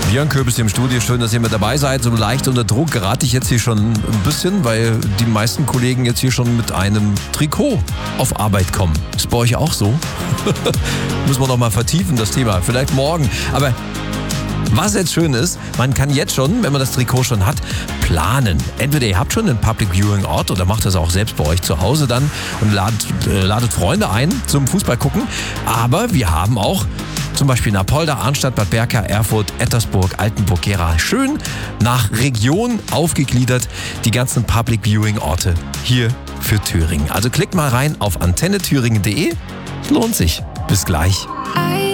Björn Köbels hier im Studio. Schön, dass ihr mit dabei seid. So leicht unter Druck gerate ich jetzt hier schon ein bisschen, weil die meisten Kollegen jetzt hier schon mit einem Trikot auf Arbeit kommen. Ist bei euch auch so? Müssen wir noch mal vertiefen, das Thema. Vielleicht morgen. Aber was jetzt schön ist, man kann jetzt schon, wenn man das Trikot schon hat, planen. Entweder ihr habt schon einen Public Viewing Ort oder macht das auch selbst bei euch zu Hause dann und ladet Freunde ein zum Fußball gucken. Aber wir haben auch zum Beispiel Napolda, Arnstadt, Bad Berka, Erfurt, Ettersburg, Altenburg, Gera. Schön nach Region aufgegliedert, die ganzen Public Viewing Orte hier für Thüringen. Also klickt mal rein auf antennethüringen.de. Lohnt sich. Bis gleich.